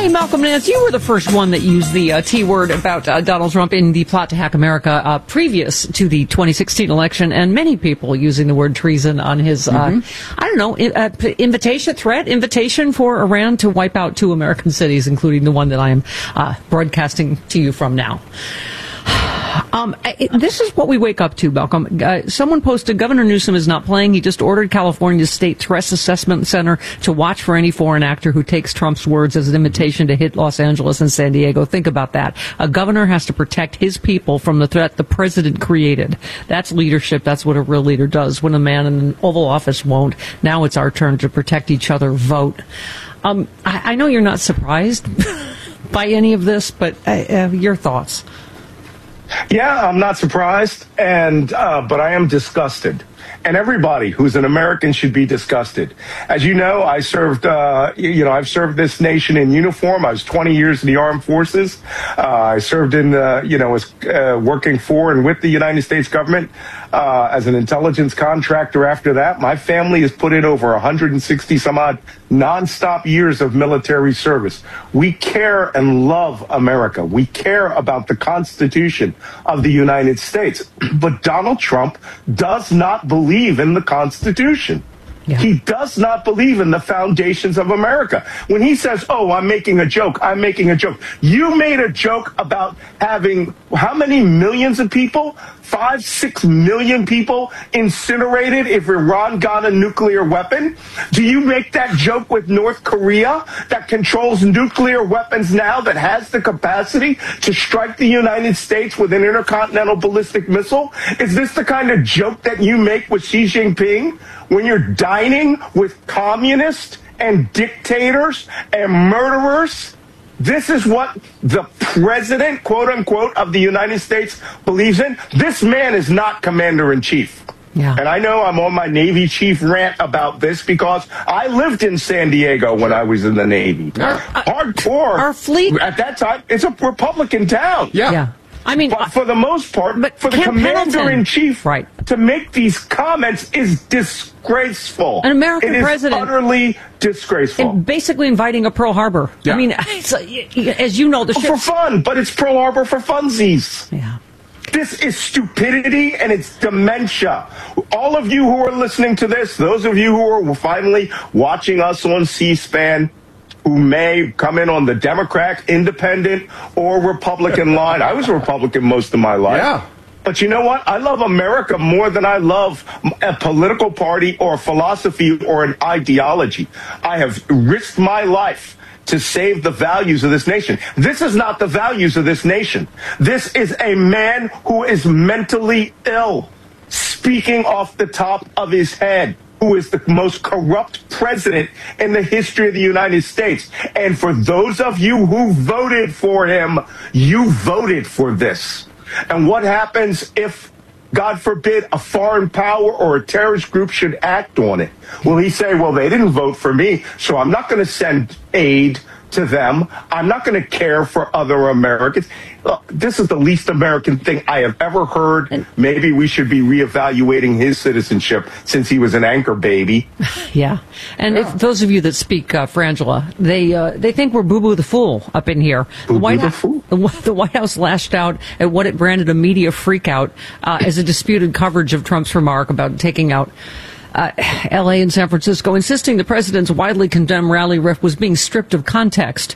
Hey, Malcolm Nance, you were the first one that used the T word about Donald Trump in the plot to hack America previous to the 2016 election, and many people using the word treason on his, invitation for Iran to wipe out 2 American cities, including the one that I am broadcasting to you from now. This is what we wake up to, Malcolm. Someone posted, Governor Newsom is not playing. He just ordered California's State Threat Assessment Center to watch for any foreign actor who takes Trump's words as an invitation to hit Los Angeles and San Diego. Think about that. A governor has to protect his people from the threat the president created. That's leadership. That's what a real leader does. When a man in an Oval Office won't, now it's our turn to protect each other. Vote. I know you're not surprised by any of this, but your thoughts. Yeah, I'm not surprised, but I am disgusted. And everybody who's an American should be disgusted. As you know, I served, I've served this nation in uniform. I was 20 years in the armed forces. I served in, was working for and with the United States government as an intelligence contractor after that. My family has put in over 160 some odd nonstop years of military service. We care and love America. We care about the Constitution of the United States. But Donald Trump does not believe in the Constitution. Yeah. He does not believe in the foundations of America. When he says, I'm making a joke, You made a joke about having how many millions of people? 5-6 million people incinerated if Iran got a nuclear weapon? Do you make that joke with North Korea that controls nuclear weapons now, that has the capacity to strike the United States with an intercontinental ballistic missile? Is this the kind of joke that you make with Xi Jinping when you're dining with communists and dictators and murderers? This is what the president, quote unquote, of the United States believes in. This man is not commander-in-chief. Yeah. And I know I'm on my Navy chief rant about this because I lived in San Diego when I was in the Navy. Hardcore. Our fleet. At that time, it's a Republican town. Yeah. I mean, but for the most part, but for the commander-in-chief to make these comments is disgraceful. An American president. It is utterly disgraceful. And basically inviting a Pearl Harbor. Yeah. I mean, as you know, for fun, but it's Pearl Harbor for funsies. Yeah. This is stupidity and it's dementia. All of you who are listening to this, those of you who are finally watching us on C-SPAN, who may come in on the Democrat, Independent, or Republican line. I was a Republican most of my life. Yeah. But you know what? I love America more than I love a political party or a philosophy or an ideology. I have risked my life to save the values of this nation. This is not the values of this nation. This is a man who is mentally ill, speaking off the top of his head, who is the most corrupt president in the history of the United States. And for those of you who voted for him, you voted for this. And what happens if, God forbid, a foreign power or a terrorist group should act on it? Will he say, well, they didn't vote for me, so I'm not going to send aid to them. I'm not going to care for other Americans. Look, this is the least American thing I have ever heard. Maybe we should be reevaluating his citizenship since he was an anchor baby. Yeah. And if those of you that speak Frangela, they think we're Boo Boo the Fool up in here. The White House lashed out at what it branded a media freakout as a disputed coverage of Trump's remark about taking out L.A. and San Francisco, insisting the president's widely condemned rally was being stripped of context.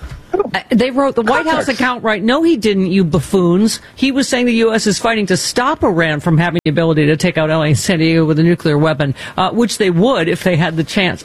They wrote the White House account right. No, he didn't, you buffoons. He was saying the U.S. is fighting to stop Iran from having the ability to take out L.A. and San Diego with a nuclear weapon, which they would if they had the chance.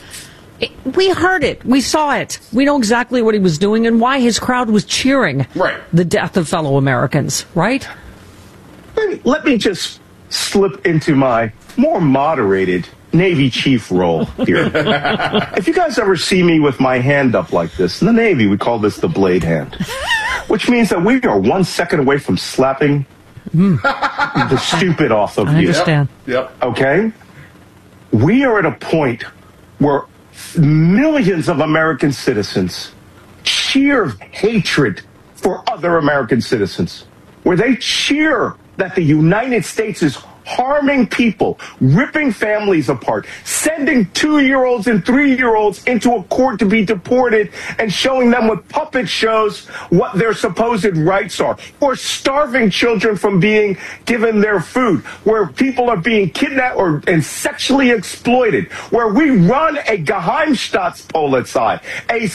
We heard it. We saw it. We know exactly what he was doing and why his crowd was cheering the death of fellow Americans, right? Let me just slip into my more moderated Navy chief role here. If you guys ever see me with my hand up like this, in the Navy we call this the blade hand, which means that we are 1 second away from slapping the stupid off of you. I understand. Yep. Okay? We are at a point where millions of American citizens cheer hatred for other American citizens, where they cheer that the United States is harming people, ripping families apart, sending 2-year-olds and 3-year-olds into a court to be deported and showing them with puppet shows what their supposed rights are, or starving children from being given their food, where people are being kidnapped and sexually exploited, where we run a Geheimstaatspolizei, a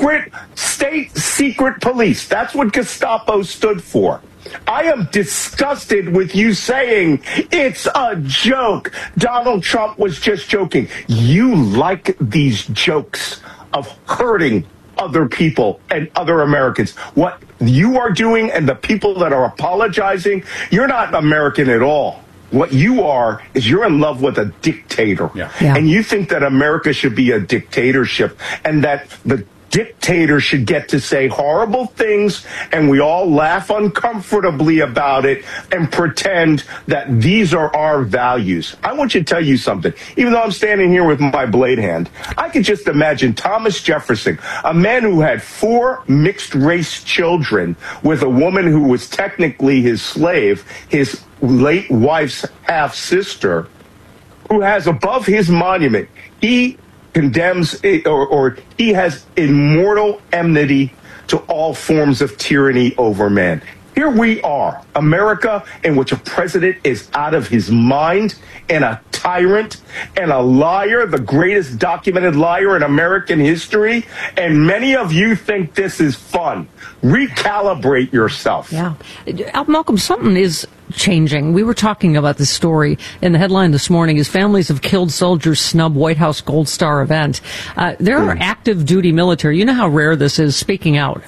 secret police. That's what Gestapo stood for. I am disgusted with you saying it's a joke. Donald Trump was just joking. You like these jokes of hurting other people and other Americans. What you are doing and the people that are apologizing, you're not American at all. What you are is you're in love with a dictator. Yeah. And you think that America should be a dictatorship and that the dictator should get to say horrible things and we all laugh uncomfortably about it and pretend that these are our values. I want you to tell you something. Even though I'm standing here with my blade hand, I could just imagine Thomas Jefferson, a man who had 4 mixed race children with a woman who was technically his slave, his late wife's half-sister, who has above his monument, he condemns or he has immortal enmity to all forms of tyranny over man. Here we are, America, in which a president is out of his mind and a tyrant and a liar, the greatest documented liar in American history. And many of you think this is fun. Recalibrate yourself. Yeah. Malcolm, something is changing. We were talking about this story in the headline this morning is families of killed soldiers snub White House Gold Star event. There are active duty military. You know how rare this is, speaking out.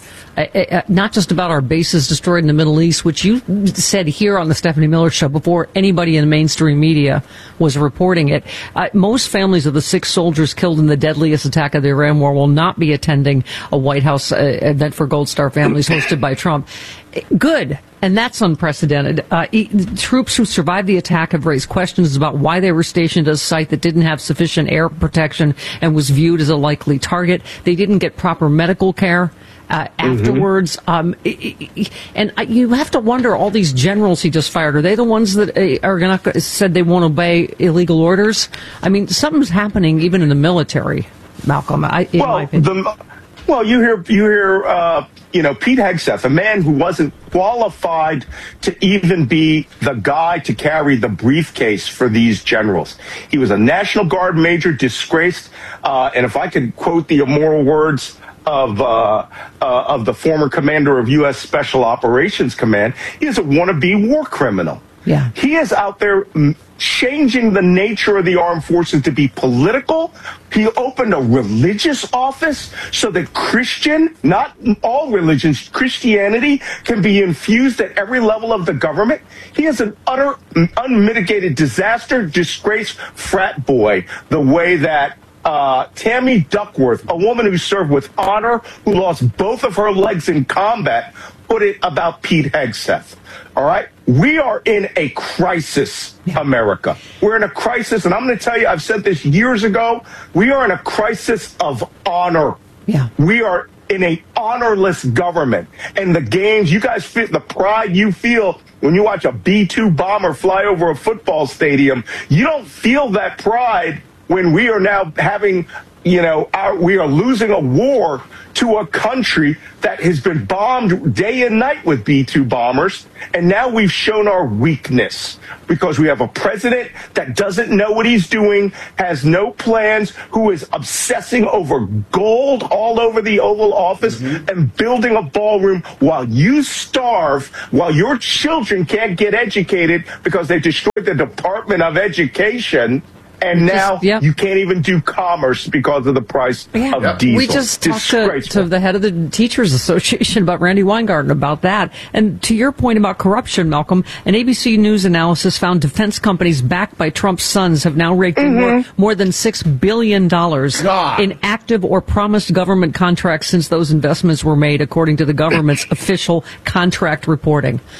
Not just about our bases destroyed in the Middle East, which you said here on the Stephanie Miller Show before anybody in the mainstream media was reporting it. Most families of the 6 soldiers killed in the deadliest attack of the Iran war will not be attending a White House event for Gold Star families hosted by Trump. Good. And that's unprecedented. Troops who survived the attack have raised questions about why they were stationed at a site that didn't have sufficient air protection and was viewed as a likely target. They didn't get proper medical care afterwards. And you have to wonder, all these generals he just fired, are they the ones that are said they won't obey illegal orders? I mean, something's happening even in the military, Malcolm, in my opinion. Well, you hear, Pete Hegseth, a man who wasn't qualified to even be the guy to carry the briefcase for these generals. He was a National Guard major, disgraced, and if I could quote the immoral words of the former commander of U.S. Special Operations Command, he is a wannabe war criminal. Yeah. He is out there changing the nature of the armed forces to be political. He opened a religious office so that not all religions, Christianity can be infused at every level of the government. He is an utter, unmitigated disaster, disgrace, frat boy, the way that Tammy Duckworth, a woman who served with honor, who lost both of her legs in combat, put it about Pete Hegseth. All right? We are in a crisis, America. We're in a crisis, and I'm going to tell you, I've said this years ago, we are in a crisis of honor. Yeah. We are in a honorless government. And the games, you guys feel the pride you feel when you watch a B-2 bomber fly over a football stadium. You don't feel that pride when we are now having, we are losing a war to a country that has been bombed day and night with B-2 bombers. And now we've shown our weakness because we have a president that doesn't know what he's doing, has no plans, who is obsessing over gold all over the Oval Office and building a ballroom while you starve, while your children can't get educated because they destroyed the Department of Education. And now you can't even do commerce because of the price of diesel. We just talked to the head of the Teachers Association about Randy Weingarten about that. And to your point about corruption, Malcolm, an ABC News analysis found defense companies backed by Trump's sons have now raked in more than $6 billion in active or promised government contracts since those investments were made, according to the government's official contract reporting.